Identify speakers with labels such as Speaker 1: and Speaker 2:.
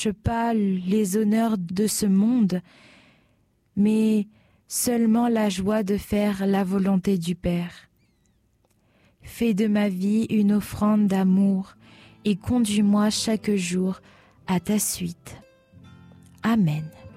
Speaker 1: pas les honneurs de ce monde, mais seulement la joie de faire la volonté du Père. Fais de ma vie une offrande d'amour et conduis-moi chaque jour à ta suite. Amen.